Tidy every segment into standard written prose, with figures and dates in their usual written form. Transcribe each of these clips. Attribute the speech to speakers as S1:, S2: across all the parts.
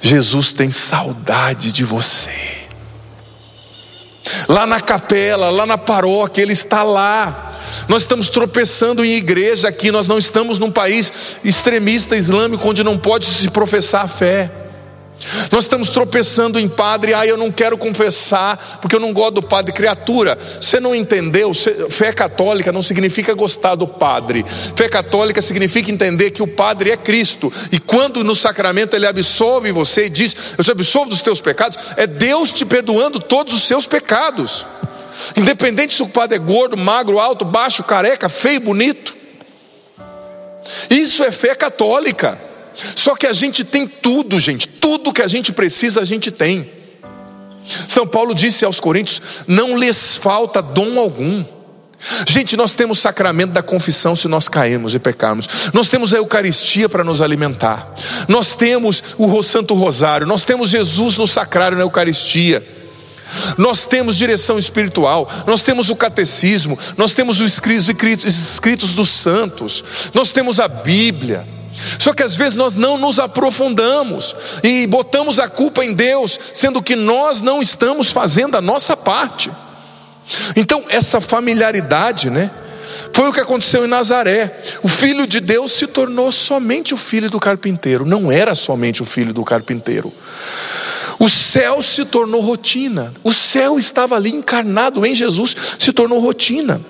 S1: Jesus tem saudade de você. Lá na capela, lá na paróquia, Ele está lá. Nós estamos tropeçando em igreja aqui. Nós não estamos num país extremista islâmico onde não pode se professar a fé. Nós estamos tropeçando em padre. Eu não quero confessar porque eu não gosto do padre. Criatura, você não entendeu? Fé católica não significa gostar do padre. Fé católica significa entender que o padre é Cristo. E quando no sacramento ele absolve você e diz: eu te absolvo dos teus pecados, é Deus te perdoando todos os seus pecados, independente se o padre é gordo, magro, alto, baixo, careca, feio, bonito. Isso é fé católica. Só que a gente tem tudo, gente. Tudo que a gente precisa, a gente tem. São Paulo disse aos Coríntios: não lhes falta dom algum. Gente, nós temos o sacramento da confissão se nós cairmos e pecarmos. Nós temos a Eucaristia para nos alimentar. Nós temos o Santo Rosário. Nós temos Jesus no sacrário na Eucaristia. Nós temos direção espiritual. Nós temos o catecismo. Nós temos os escritos dos santos. Nós temos a Bíblia. Só que às vezes nós não nos aprofundamos e botamos a culpa em Deus, sendo que nós não estamos fazendo a nossa parte. Então essa familiaridade, foi o que aconteceu em Nazaré. O Filho de Deus se tornou somente o filho do carpinteiro. Não era somente o filho do carpinteiro. O céu se tornou rotina. O céu estava ali encarnado em Jesus, se tornou rotina.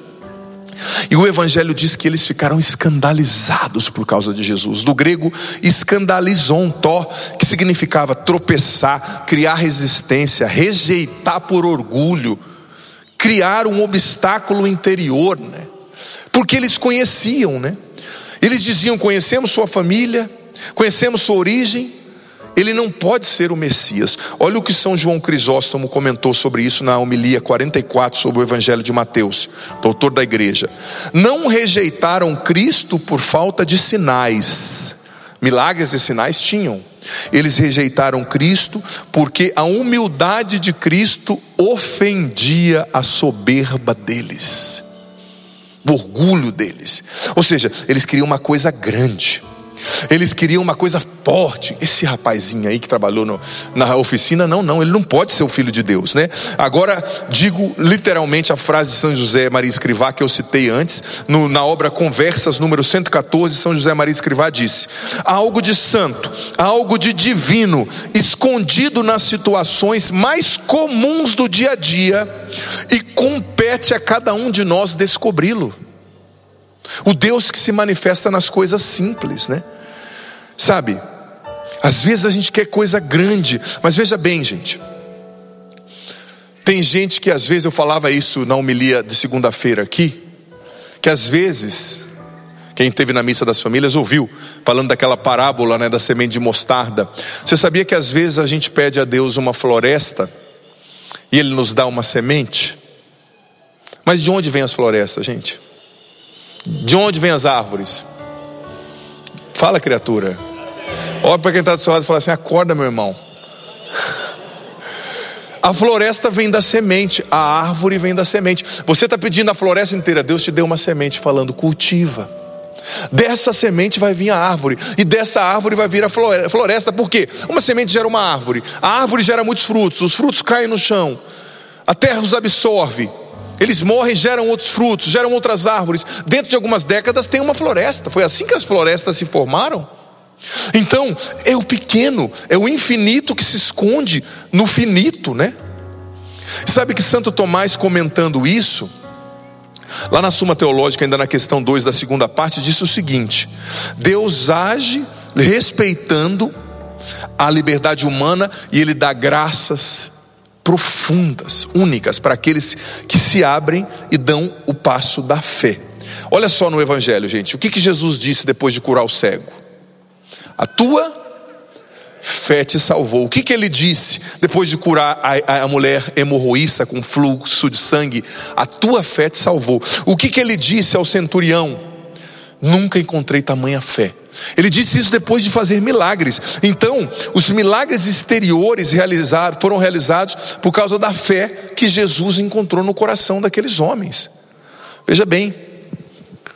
S1: E o Evangelho diz que eles ficaram escandalizados por causa de Jesus. Do grego escandalizonto, que significava tropeçar, criar resistência, rejeitar por orgulho, criar um obstáculo interior, Porque eles conheciam, Eles diziam: conhecemos sua família, conhecemos sua origem, ele não pode ser o Messias. Olha o que São João Crisóstomo comentou sobre isso na homilia 44 sobre o Evangelho de Mateus, doutor da igreja. Não rejeitaram Cristo por falta de sinais. Milagres e sinais tinham. Eles rejeitaram Cristo porque a humildade de Cristo ofendia a soberba deles, o orgulho deles. Ou seja, eles queriam uma coisa grande, eles queriam uma coisa forte. Esse rapazinho aí que trabalhou na oficina, não, ele não pode ser o filho de Deus, Agora, digo literalmente a frase de São José Maria Escrivá, que eu citei antes, na obra Conversas, número 114, São José Maria Escrivá disse: há algo de santo, há algo de divino, escondido nas situações mais comuns do dia a dia, e compete a cada um de nós descobri-lo. O Deus que se manifesta nas coisas simples, Sabe, às vezes a gente quer coisa grande, mas veja bem, gente, tem gente que às vezes, eu falava isso na homilia de segunda-feira aqui, que às vezes, quem esteve na missa das famílias ouviu, falando daquela parábola, da semente de mostarda. Você sabia que às vezes a gente pede a Deus uma floresta e Ele nos dá uma semente? Mas de onde vem as florestas, gente? De onde vem as árvores? Fala, criatura. Olha para quem está do seu lado e fala assim: acorda, meu irmão. A floresta vem da semente, a árvore vem da semente. Você está pedindo a floresta inteira, Deus te deu uma semente falando: cultiva. Dessa semente vai vir a árvore, e dessa árvore vai vir a floresta. Por quê? Uma semente gera uma árvore, a árvore gera muitos frutos, os frutos caem no chão, a terra os absorve, eles morrem, geram outros frutos, geram outras árvores. Dentro de algumas décadas tem uma floresta. Foi assim que as florestas se formaram. Então é o pequeno, é o infinito que se esconde no finito, Sabe que Santo Tomás, comentando isso, lá na Suma Teológica, ainda na questão 2 da segunda parte, disse o seguinte: Deus age respeitando a liberdade humana, e Ele dá graças profundas, únicas, para aqueles que se abrem e dão o passo da fé. Olha só no Evangelho, gente, o que Jesus disse depois de curar o cego? A tua fé te salvou. O que Ele disse depois de curar a mulher hemorroíça com fluxo de sangue? A tua fé te salvou. O que Ele disse ao centurião? Nunca encontrei tamanha fé. Ele disse isso depois de fazer milagres. Então, os milagres exteriores foram realizados por causa da fé que Jesus encontrou no coração daqueles homens. Veja bem,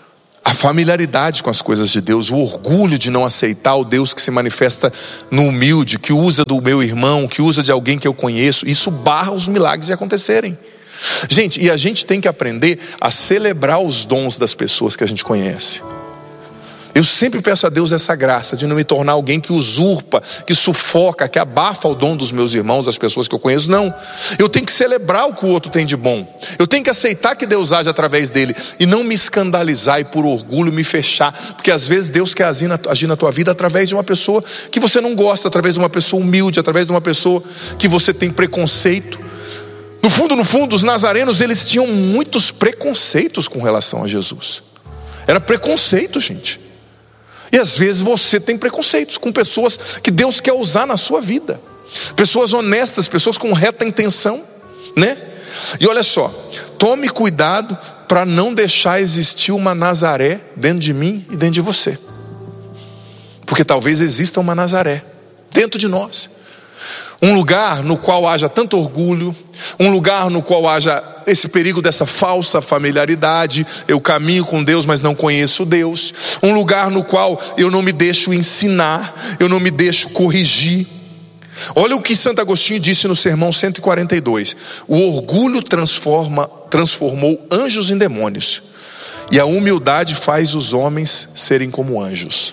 S1: A familiaridade com as coisas de Deus, o orgulho de não aceitar o Deus que se manifesta no humilde, que usa do meu irmão, que usa de alguém que eu conheço, isso barra os milagres de acontecerem. Gente, e a gente tem que aprender a celebrar os dons das pessoas que a gente conhece. Eu sempre peço a Deus essa graça de não me tornar alguém que usurpa, que sufoca, que abafa o dom dos meus irmãos, das pessoas que eu conheço. Não, eu tenho que celebrar o que o outro tem de bom. Eu tenho que aceitar que Deus age através dele e não me escandalizar e por orgulho me fechar. Porque às vezes Deus quer agir na tua vida através de uma pessoa que você não gosta, através de uma pessoa humilde, através de uma pessoa que você tem preconceito. No fundo, os nazarenos, eles tinham muitos preconceitos com relação a Jesus. Era preconceito, gente. E às vezes você tem preconceitos com pessoas que Deus quer usar na sua vida. Pessoas honestas, pessoas com reta intenção, né? E olha só, tome cuidado para não deixar existir uma Nazaré dentro de mim e dentro de você. Porque talvez exista uma Nazaré dentro de nós. Um lugar no qual haja tanto orgulho, um lugar no qual haja esse perigo dessa falsa familiaridade, eu caminho com Deus, mas não conheço Deus. Um lugar no qual eu não me deixo ensinar, eu não me deixo corrigir. Olha o que Santo Agostinho disse no Sermão 142. O orgulho transformou anjos em demônios, e a humildade faz os homens serem como anjos.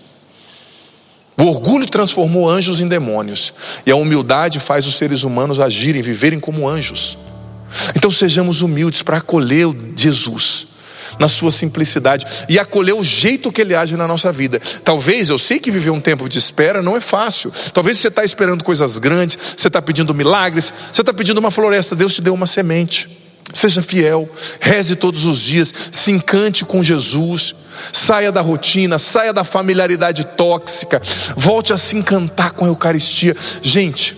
S1: O orgulho transformou anjos em demônios, e a humildade faz os seres humanos agirem, viverem como anjos. Então sejamos humildes para acolher Jesus na sua simplicidade e acolher o jeito que Ele age na nossa vida. Talvez, eu sei que viver um tempo de espera não é fácil. Talvez você está esperando coisas grandes, você está pedindo milagres, você está pedindo uma floresta. Deus te deu uma semente. Seja fiel, reze todos os dias, se encante com Jesus, saia da rotina, saia da familiaridade tóxica, volte a se encantar com a Eucaristia. Gente,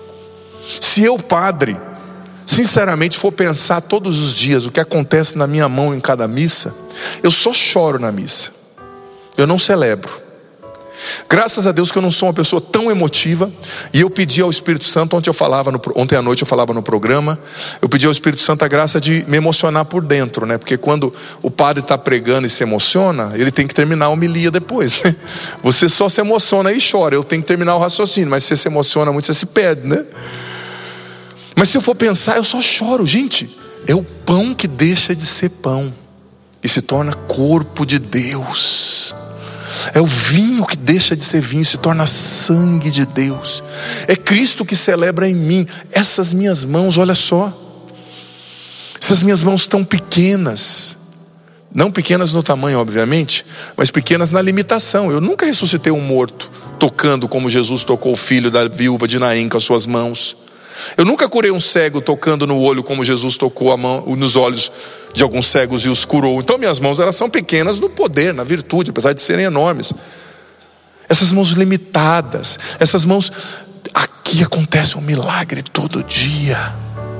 S1: se eu, padre, sinceramente for pensar todos os dias o que acontece na minha mão em cada missa, eu só choro na missa, eu não celebro. Graças a Deus que eu não sou uma pessoa tão emotiva. E eu pedi ao Espírito Santo, ontem à noite eu falava no programa, eu pedi ao Espírito Santo a graça de me emocionar por dentro, né? Porque quando o padre está pregando e se emociona, ele tem que terminar a homilia depois, né? Você só se emociona e chora, eu tenho que terminar o raciocínio. Mas se você se emociona muito, você se perde, né? Mas se eu for pensar, eu só choro. Gente, é o pão que deixa de ser pão e se torna corpo de Deus. É o vinho que deixa de ser vinho e se torna sangue de Deus. É Cristo que celebra em mim. Essas minhas mãos, olha só, essas minhas mãos tão pequenas, não pequenas no tamanho obviamente, mas pequenas na limitação. Eu nunca ressuscitei um morto tocando como Jesus tocou o filho da viúva de Naim com as suas mãos. Eu nunca curei um cego tocando no olho como Jesus tocou a mão nos olhos de alguns cegos e os curou. Então minhas mãos, elas são pequenas no poder, na virtude, apesar de serem enormes. Essas mãos limitadas, essas mãos, aqui acontece um milagre todo dia.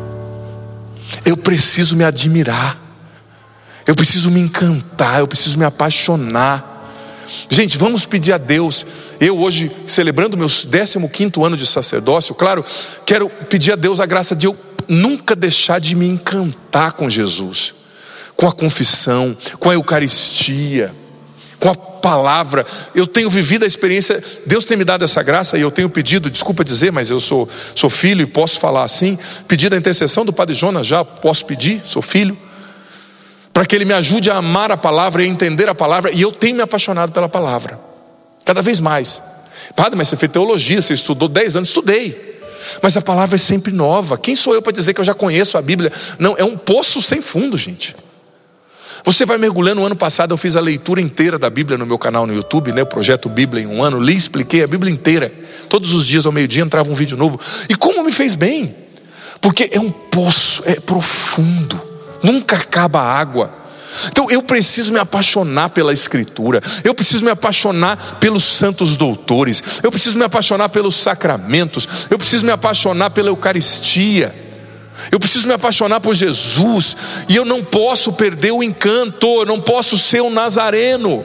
S1: Eu preciso me admirar, eu preciso me encantar, eu preciso me apaixonar. Gente, vamos pedir a Deus. Eu hoje, celebrando meu 15º ano de sacerdócio, claro, quero pedir a Deus a graça de eu nunca deixar de me encantar com Jesus, com a confissão, com a Eucaristia, com a palavra. Eu tenho vivido a experiência, Deus tem me dado essa graça, e eu tenho pedido, desculpa dizer, mas eu sou filho e posso falar assim, pedido a intercessão do Padre Jonas, já posso pedir, sou filho, para que ele me ajude a amar a palavra e a entender a palavra. E eu tenho me apaixonado pela palavra, cada vez mais. Padre, mas você fez teologia, você estudou 10 anos, estudei, mas a palavra é sempre nova. Quem sou eu para dizer que eu já conheço a Bíblia? Não, é um poço sem fundo, gente. Você vai mergulhando. No ano passado eu fiz a leitura inteira da Bíblia no meu canal no YouTube, né? O Projeto Bíblia em um ano, li, expliquei a Bíblia inteira. Todos os dias ao meio-dia entrava um vídeo novo. E como me fez bem, porque é um poço, é profundo, nunca acaba a água. Então eu preciso me apaixonar pela Escritura, eu preciso me apaixonar pelos santos doutores, eu preciso me apaixonar pelos sacramentos, eu preciso me apaixonar pela Eucaristia, eu preciso me apaixonar por Jesus. E eu não posso perder o encanto, eu não posso ser um nazareno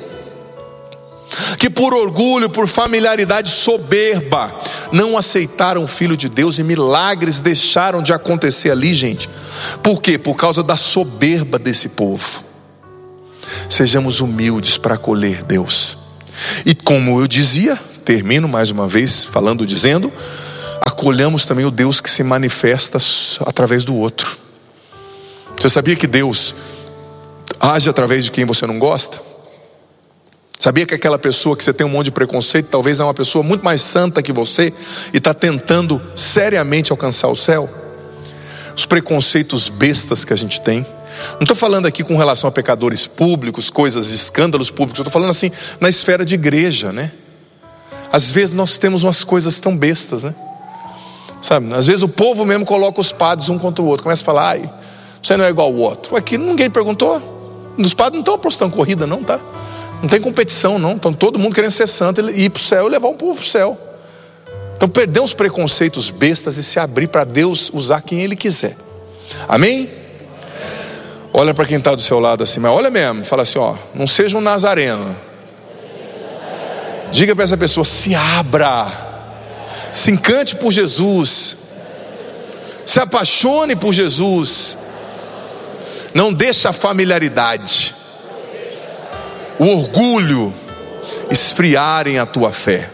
S1: que por orgulho, por familiaridade soberba, não aceitaram o Filho de Deus, e milagres deixaram de acontecer ali, gente. Por quê? Por causa da soberba desse povo. Sejamos humildes para acolher Deus. E como eu dizia, termino mais uma vez dizendo, acolhamos também o Deus que se manifesta através do outro. Você sabia que Deus age através de quem você não gosta? Sabia que aquela pessoa que você tem um monte de preconceito, talvez é uma pessoa muito mais santa que você e está tentando seriamente alcançar o céu? Os preconceitos bestas que a gente tem. Não estou falando aqui com relação a pecadores públicos, coisas, escândalos públicos. Eu estou falando assim, na esfera de igreja, né? Às vezes nós temos umas coisas tão bestas, né? Sabe, às vezes o povo mesmo coloca os padres um contra o outro. Começa a falar, ai, você não é igual ao outro. Aqui ninguém perguntou. Os padres não estão apostando corrida não, tá? Não tem competição não. Estão todo mundo querendo ser santo e ir para o céu e levar o povo para o céu. Então perder os preconceitos bestas e se abrir para Deus usar quem Ele quiser. Amém? Olha para quem está do seu lado assim, mas olha mesmo, fala assim, ó, não seja um nazareno. Diga para essa pessoa, se abra, se encante por Jesus, se apaixone por Jesus. Não deixe a familiaridade, o orgulho esfriarem a tua fé.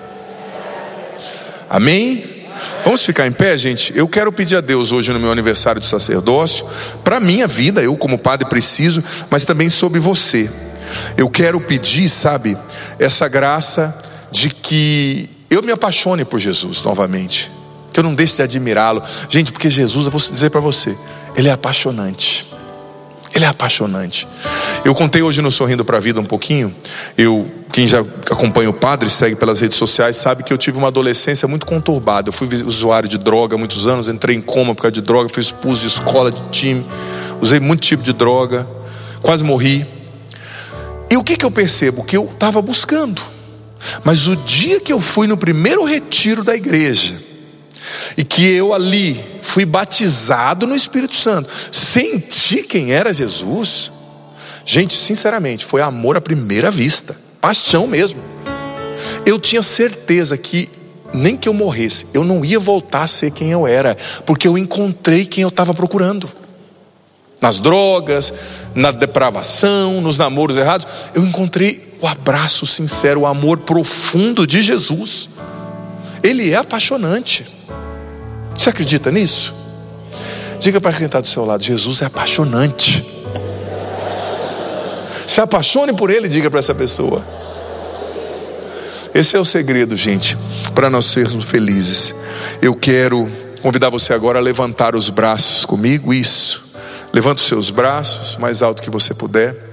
S1: Amém? Vamos ficar em pé, gente? Eu quero pedir a Deus hoje no meu aniversário de sacerdócio, para a minha vida, eu como padre preciso, mas também sobre você. Eu quero pedir, sabe, essa graça de que eu me apaixone por Jesus novamente, que eu não deixe de admirá-lo. Gente, porque Jesus, eu vou dizer para você, Ele é apaixonante. Ele é apaixonante. Eu contei hoje no Sorrindo para a Vida um pouquinho. Quem já acompanha o padre, segue pelas redes sociais, sabe que eu tive uma adolescência muito conturbada. Eu fui usuário de droga há muitos anos, entrei em coma por causa de droga, fui expulso de escola, de time, usei muito tipo de droga, quase morri. E o que eu percebo? Que eu estava buscando. Mas o dia que eu fui no primeiro retiro da igreja, e que eu ali fui batizado no Espírito Santo, senti quem era Jesus. Gente, sinceramente, foi amor à primeira vista, paixão mesmo. Eu tinha certeza que nem que eu morresse, eu não ia voltar a ser quem eu era, porque eu encontrei quem eu estava procurando. Nas drogas, na depravação, nos namoros errados, eu encontrei o abraço sincero, o amor profundo de Jesus. Ele é apaixonante. Você acredita nisso? Diga para quem está do seu lado, Jesus é apaixonante. Se apaixone por Ele, diga para essa pessoa. Esse é o segredo, gente, para nós sermos felizes. Eu quero convidar você agora a levantar os braços comigo. Isso. Levanta os seus braços, mais alto que você puder.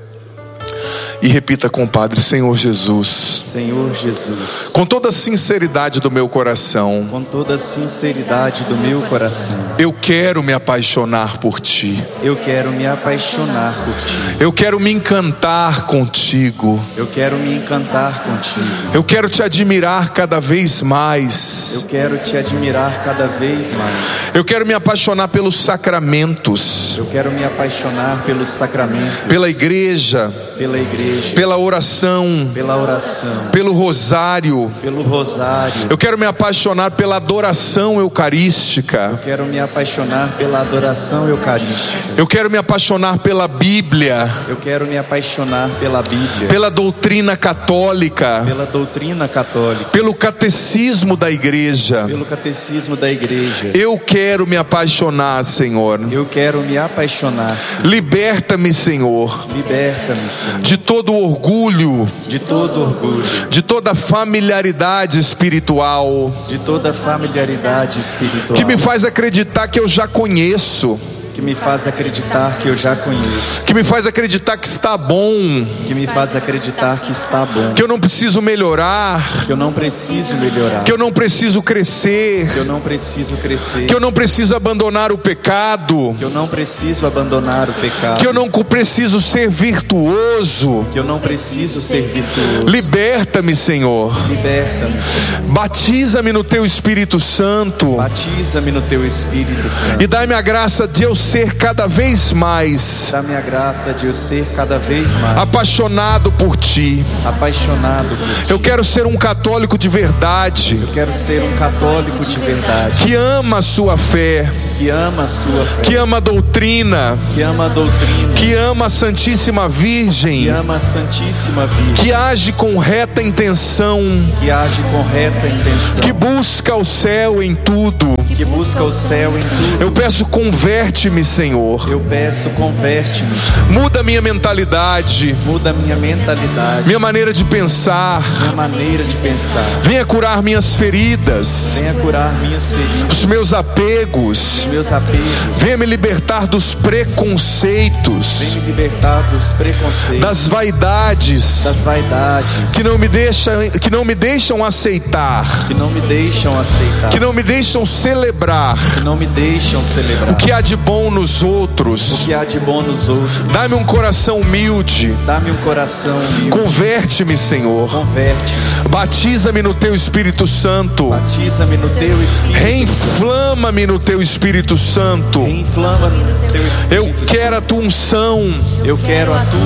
S1: E repita com o Padre, Senhor Jesus.
S2: Senhor Jesus.
S1: Com toda a sinceridade do meu coração.
S2: Com toda a sinceridade do meu coração.
S1: Eu quero me apaixonar por Ti.
S2: Eu quero me apaixonar por Ti.
S1: Eu quero me encantar contigo.
S2: Eu quero me encantar contigo.
S1: Eu quero Te admirar cada vez mais.
S2: Eu quero Te admirar cada vez mais.
S1: Eu quero me apaixonar pelos sacramentos.
S2: Eu quero me apaixonar pelos sacramentos.
S1: Pela igreja.
S2: Pela igreja.
S1: Pela oração.
S2: Pela oração.
S1: Pelo rosário.
S2: Pelo rosário.
S1: Eu quero me apaixonar pela adoração eucarística.
S2: Eu quero me apaixonar pela adoração eucarística.
S1: Eu quero me apaixonar pela Bíblia.
S2: Eu quero me apaixonar pela Bíblia.
S1: Pela doutrina católica.
S2: Pela doutrina católica.
S1: Pelo catecismo da igreja.
S2: Pelo catecismo da igreja.
S1: Eu quero me apaixonar, Senhor.
S2: Eu quero me apaixonar, Senhor.
S1: Liberta-me, Senhor.
S2: Liberta-me, Senhor.
S1: De todo orgulho.
S2: De todo orgulho.
S1: De toda familiaridade espiritual.
S2: De toda familiaridade espiritual.
S1: Que me faz acreditar que eu já conheço.
S2: Que me faz acreditar que eu já conheço.
S1: Que me faz acreditar que está bom.
S2: Que me faz acreditar que está bom.
S1: Que eu não preciso melhorar.
S2: Que eu não preciso melhorar.
S1: Que eu não preciso crescer.
S2: Que eu não preciso crescer.
S1: Que eu não preciso abandonar o pecado.
S2: Que eu não preciso abandonar o pecado.
S1: Que eu não preciso ser virtuoso.
S2: Que eu não preciso ser virtuoso.
S1: Liberta-me, Senhor.
S2: Liberta-me, Senhor.
S1: Batiza-me no Teu Espírito Santo.
S2: Batiza-me no Teu Espírito Santo.
S1: E dai-me a graça de eu ser cada vez mais.
S2: Dá-me a graça de eu ser cada vez mais
S1: apaixonado por Ti.
S2: Apaixonado por Ti.
S1: Eu quero ser um católico de verdade.
S2: Eu quero ser um católico de verdade.
S1: Que ama a sua fé.
S2: que ama a sua fé,
S1: que ama a doutrina,
S2: que ama a doutrina,
S1: que ama a Santíssima Virgem,
S2: que ama a Santíssima Virgem,
S1: que age com reta intenção,
S2: que age com reta intenção,
S1: que busca o céu em tudo.
S2: que busca o céu em tudo.
S1: Eu peço, converte-me, Senhor.
S2: Eu peço, converte-me.
S1: Muda minha mentalidade,
S2: Muda minha mentalidade,
S1: minha maneira de pensar.
S2: minha maneira de pensar.
S1: Venha curar minhas feridas,
S2: Venha curar minhas feridas,
S1: os meus apegos.
S2: meus apegos.
S1: Venha me libertar dos preconceitos,
S2: Venha me libertar dos preconceitos,
S1: das vaidades
S2: das vaidades
S1: que não me deixam aceitar,
S2: que não me deixam aceitar,
S1: que não me deixam celebrar
S2: que não me deixam celebrar
S1: o que há de bom nos
S2: o
S1: outros.
S2: que há de bom nos outros.
S1: Dá-me um coração humilde.
S2: Dá-me um coração humilde.
S1: Converte-me, Senhor.
S2: Converte-me.
S1: Batiza-me no Teu Espírito Santo.
S2: Batiza-me no Teu Espírito.
S1: Reinflama-me no Teu Espírito Santo.
S2: Reinflama no Teu Espírito.
S1: Eu quero a Tua unção.
S2: Eu quero a Tua